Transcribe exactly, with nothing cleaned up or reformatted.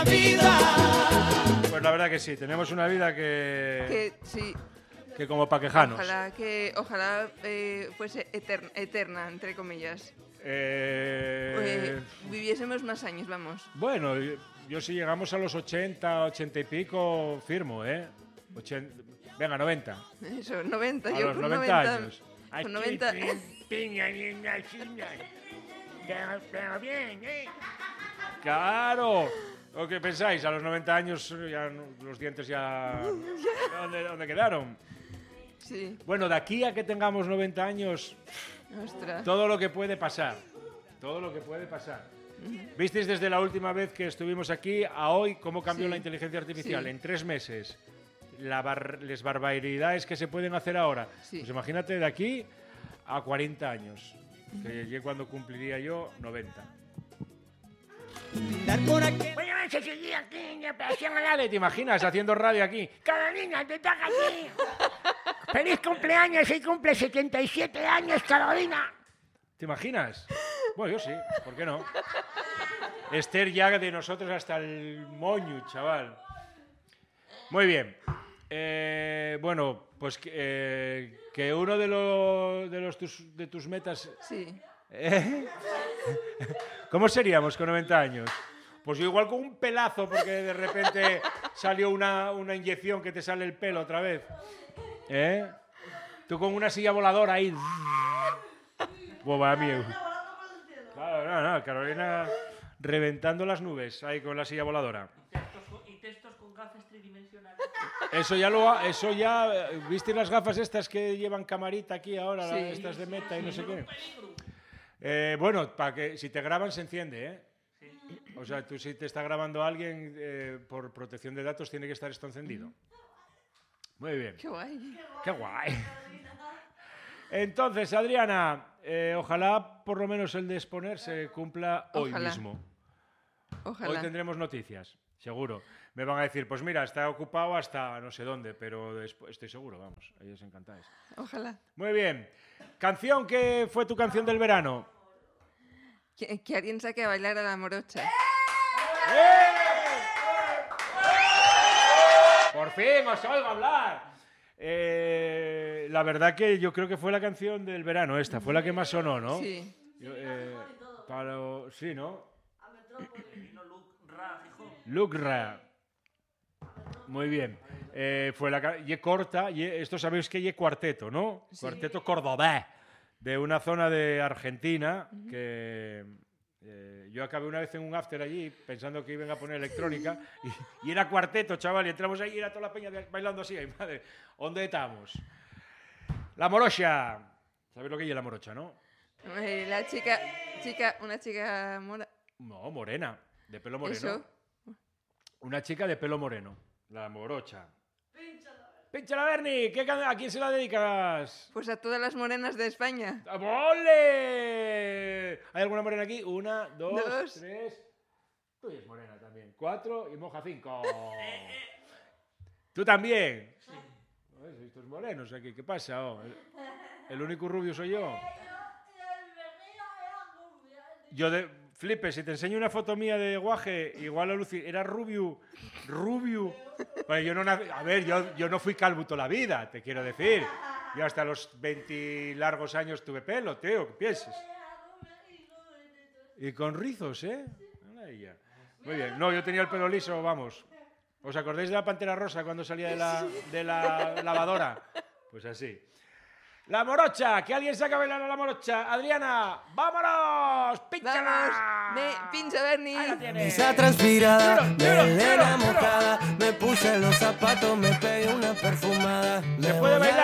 Pues la verdad que sí, tenemos una vida que... Que sí. Que como pa' quejarnos. Ojalá que ojalá eh, fuese eterna, eterna, entre comillas. Eh... Eh, viviésemos más años, vamos. Bueno, yo, yo si llegamos a los ochenta, ochenta y pico, firmo, ¿eh? Ochen... Venga, noventa. Eso, noventa. A yo los con noventa noventa años. Con noventa. Claro. ¿O qué pensáis? A los noventa años ya no- los dientes ya... ¿Dónde, dónde quedaron? Sí. Bueno, de aquí a que tengamos noventa años, Ostras. todo lo que puede pasar. Todo lo que puede pasar. ¿Visteis desde la última vez que estuvimos aquí a hoy cómo cambió Sí. la inteligencia artificial? Sí. En tres meses. La bar- las barbaridades que se pueden hacer ahora. Sí. Pues imagínate de aquí a cuarenta años. Que llegué cuando cumpliría yo noventa. Bueno, se seguía aquí en la operación Alade. ¿Te imaginas haciendo radio aquí? Carolina, te toca aquí. ¡Feliz cumpleaños! Y cumple setenta y siete años, Carolina. ¿Te imaginas? Bueno, yo sí, ¿por qué no? Esther ya de nosotros hasta el moño, chaval. Muy bien. Eh, bueno, pues que, eh, que uno de, los de, los tus, de tus metas... Sí. ¿Eh? ¿Cómo seríamos con noventa años? Pues yo igual con un pelazo, porque de repente salió una, una inyección que te sale el pelo otra vez. ¿Eh? Tú con una silla voladora ahí. Pues va mío. Claro, no, no, Carolina reventando las nubes ahí con la silla voladora. Y textos con gafas tridimensionales. Eso ya lo ha- eso ya ¿viste las gafas estas que llevan camarita aquí ahora, Sí. estas de Meta y no sé qué? Eh, bueno, para que si te graban se enciende, ¿eh? O sea, tú si te está grabando alguien eh, por protección de datos tiene que estar esto encendido. Muy bien. Qué guay. Qué guay. Entonces, Adriana, eh, ojalá por lo menos el de exponer se cumpla hoy Ojalá. mismo. Ojalá. Hoy tendremos noticias, seguro. Me van a decir, pues mira, está ocupado hasta no sé dónde, pero después, estoy seguro, vamos, a ellos encantáis. Ojalá. Muy bien. Canción, ¿qué fue tu canción del verano? Que, que alguien saque a bailar a la morocha. Por fin os oigo hablar. Eh, la verdad que yo creo que fue la canción del verano esta, fue la que más sonó, ¿no? Sí. Yo, eh, para, sí, ¿no? Vino Luke Ra, Gijón. Luke Ra. Muy bien. Eh, fue la ca- ye corta, ye- esto sabéis que ye cuarteto, ¿no? Sí. Cuarteto cordobés, de una zona de Argentina que eh, yo acabé una vez en un after allí pensando que iban a poner electrónica y, y era cuarteto, chaval, y entramos ahí y era toda la peña de- bailando así, ay, madre, ¿dónde estamos? La morocha. ¿Sabéis lo que es la morocha, no? Eh, La chica, chica, una chica mora. No, morena, de pelo moreno. Eso. Una chica de pelo moreno, la morocha. ¡Pínchala, Berni! ¿Qué can- ¿A quién se la dedicas? Pues a todas las morenas de España. ¡Ole! ¿Hay alguna morena aquí? Una, dos, Dos. tres. Tú eres morena también. Cuatro y moja cinco. ¿Tú también? Sí. Estos morenos aquí, ¿qué pasa? Oh, el, el único rubio soy yo. Yo de... Flipe, si te enseño una foto mía de guaje, igual a Lucy, era rubio, rubio. Pues yo no, nac- a ver, yo, yo no fui calvo toda la vida, te quiero decir. Yo hasta los veinte largos años tuve pelo, tío, ¿qué piensas? Y con rizos, ¿eh? Mira ella. Muy bien. No, yo tenía el pelo liso, vamos. ¿Os acordáis de la Pantera Rosa cuando salía de la, de la lavadora? Pues así. La morocha, que alguien saca a bailar a la morocha. Adriana, vámonos, pínchala. Vamos, me pincha Bernie. Ahí la tienes. Camisa transpirada, Tiro, tiro, melena tiro, tiro. mojada, me puse los zapatos, me pegué una perfumada. Se Me puede voy a bailar.